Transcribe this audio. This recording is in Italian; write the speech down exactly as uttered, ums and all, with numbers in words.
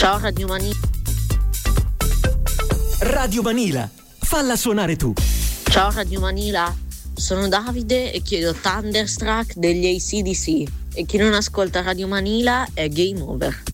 Ciao Radio Manila. Radio Manila, falla suonare tu. Ciao Radio Manila, sono Davide e chiedo Thunderstruck degli A C/D C. E chi non ascolta Radio Manila è game over.